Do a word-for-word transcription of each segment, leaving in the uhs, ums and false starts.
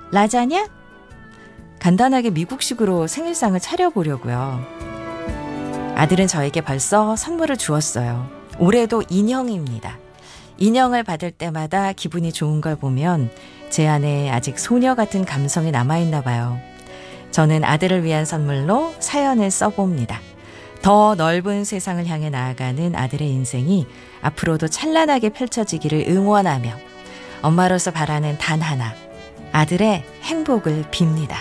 라자냐? 간단하게 미국식으로 생일상을 차려보려고요. 아들은 저에게 벌써 선물을 주었어요. 올해도 인형입니다. 인형을 받을 때마다 기분이 좋은 걸 보면 제 안에 아직 소녀 같은 감성이 남아있나 봐요. 저는 아들을 위한 선물로 사연을 써봅니다. 더 넓은 세상을 향해 나아가는 아들의 인생이 앞으로도 찬란하게 펼쳐지기를 응원하며 엄마로서 바라는 단 하나, 아들의 행복을 빕니다.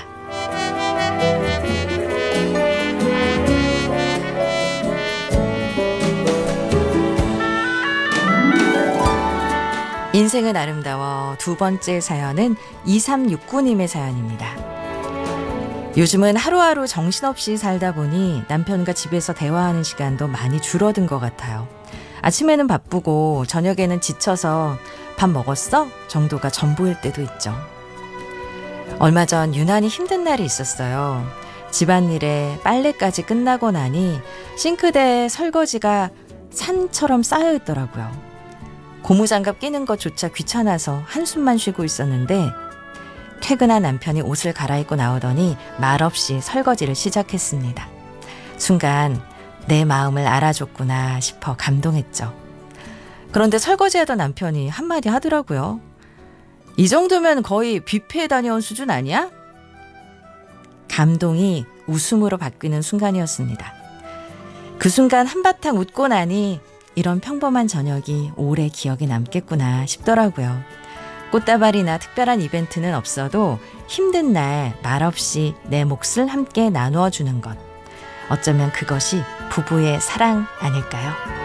인생은 아름다워 두 번째 사연은 이삼육구 님의 사연입니다. 요즘은 하루하루 정신없이 살다 보니 남편과 집에서 대화하는 시간도 많이 줄어든 것 같아요. 아침에는 바쁘고 저녁에는 지쳐서 밥 먹었어? 정도가 전부일 때도 있죠. 얼마 전 유난히 힘든 날이 있었어요. 집안일에 빨래까지 끝나고 나니 싱크대에 설거지가 산처럼 쌓여 있더라고요. 고무장갑 끼는 것조차 귀찮아서 한숨만 쉬고 있었는데 퇴근한 남편이 옷을 갈아입고 나오더니 말없이 설거지를 시작했습니다. 순간 내 마음을 알아줬구나 싶어 감동했죠. 그런데 설거지하던 남편이 한마디 하더라고요. 이 정도면 거의 뷔페에 다녀온 수준 아니야? 감동이 웃음으로 바뀌는 순간이었습니다. 그 순간 한바탕 웃고 나니 이런 평범한 저녁이 오래 기억에 남겠구나 싶더라고요. 꽃다발이나 특별한 이벤트는 없어도 힘든 날 말없이 내 몫을 함께 나누어 주는 것. 어쩌면 그것이 부부의 사랑 아닐까요?